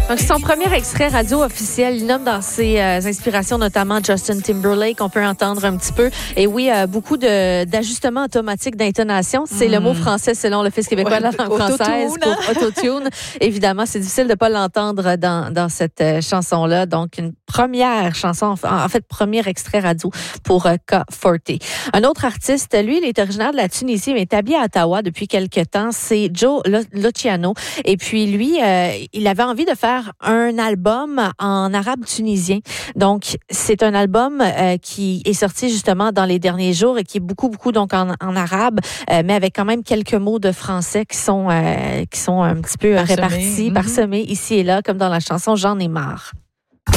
Donc, son premier extrait radio officiel, il nomme dans ses inspirations notamment Justin Timberlake, on peut entendre un petit peu. Et oui, beaucoup d'ajustements automatiques d'intonation. C'est le mot français selon l'Office québécois de la langue française pour autotune. Évidemment, c'est difficile de ne pas l'entendre dans cette chanson-là. Donc, une première chanson, en fait, premier extrait radio pour K40. Un autre artiste, lui, il est originaire de la Tunisie, mais établi à Ottawa depuis quelques temps. C'est Joe Luciano. Et puis, lui, il avait envie de faire un album en arabe tunisien. Donc, c'est un album qui est sorti justement dans les derniers jours et qui est beaucoup donc en arabe, mais avec quand même quelques mots de français qui sont un petit peu répartis, parsemés ici et là, comme dans la chanson « J'en ai marre ».